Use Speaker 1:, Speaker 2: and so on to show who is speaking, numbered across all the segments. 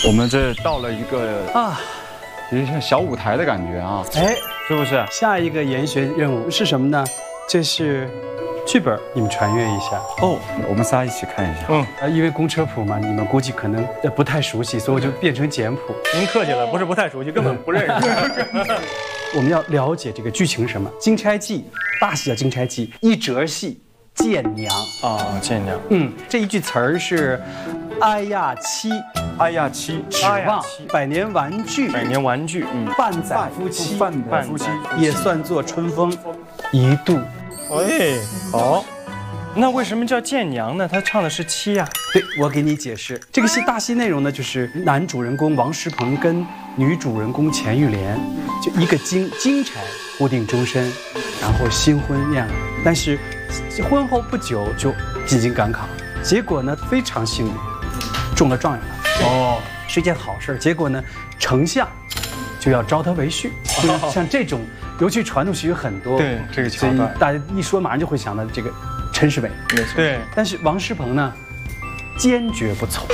Speaker 1: 我们这到了一个有点像小舞台的感觉啊，
Speaker 2: 哎，
Speaker 1: 是不是？
Speaker 2: 下一个研学任务是什么呢？这是剧本，你们传阅一下。
Speaker 1: 哦，我们仨一起看一下。
Speaker 2: 因为公车谱嘛，你们估计可能不太熟悉，所以我就变成简谱。
Speaker 3: 您客气了，不是不太熟悉，根本不认识。
Speaker 2: 我们要了解这个剧情是什么？金钗记，大戏叫金钗记，一折戏见娘
Speaker 3: 啊，见娘。
Speaker 2: 这一句词儿是，哎呀妻，
Speaker 1: 哎呀妻，
Speaker 2: 指望百年玩具，
Speaker 3: 百年玩具，
Speaker 2: 半载夫妻，
Speaker 1: 半载夫妻，
Speaker 2: 也算作春风一度。
Speaker 3: 哎，好。那为什么叫见娘呢？他唱的是妻呀。
Speaker 2: 对，我给你解释。这个戏大戏内容呢，就是男主人公王石鹏跟女主人公钱玉莲，就一个金钗固定终身，然后新婚燕尔，但是婚后不久就进京赶考，结果呢非常幸运，中了状元了。哦，是一件好事。结果呢，丞相就要招他为婿。像这种，尤其传统戏有很多。
Speaker 3: 对这个桥段，
Speaker 2: 大家一说马上就会想到这个陈世美。
Speaker 3: 没错。对，
Speaker 2: 但是王石鹏呢，坚决不从。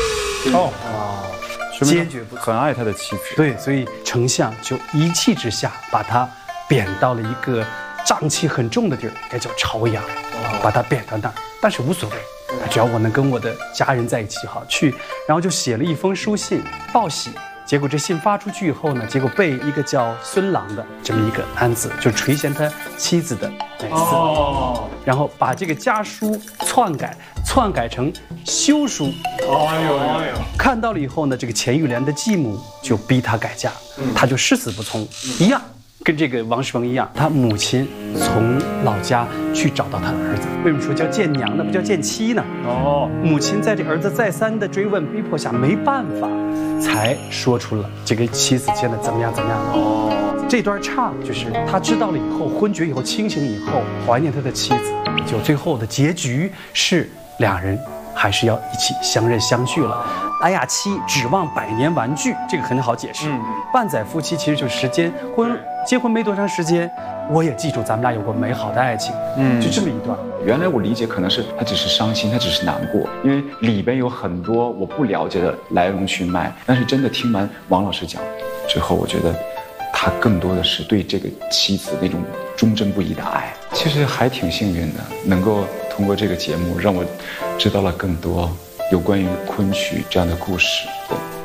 Speaker 2: 坚决不从，
Speaker 1: 很爱他的妻子。
Speaker 2: 对，所以丞相就一气之下把他贬到了一个瘴气很重的地儿，该叫朝阳，把他贬到那儿。但是无所谓，只要我能跟我的家人在一起好去。然后就写了一封书信报喜。结果这信发出去以后呢，结果被一个叫孙郎的这么一个男子就垂涎他妻子的美色，然后把这个家书篡改成休书。看到了以后呢，这个钱玉莲的继母就逼他改嫁，他就誓死不从，一样跟这个王石鹏一样，他母亲从老家去找到他的儿子。为什么说叫见娘呢，不叫见妻呢？母亲在这儿子再三的追问逼迫下，没办法，才说出了这个妻子现在怎么样。这段唱就是他知道了以后，昏厥以后，清醒以后，怀念他的妻子，就最后的结局是两人还是要一起相认相续了。哎呀妻，指望百年玩具，这个很好解释。半载夫妻其实就是时间，结婚没多长时间，我也记住咱们俩有过美好的爱情。就这么一段。
Speaker 1: 原来我理解可能是他只是伤心，他只是难过，因为里边有很多我不了解的来龙去脉。但是真的听完王老师讲之后，我觉得他更多的是对这个妻子那种忠贞不移的爱。其实还挺幸运的，能够通过这个节目让我知道了更多有关于昆曲这样的故事。对。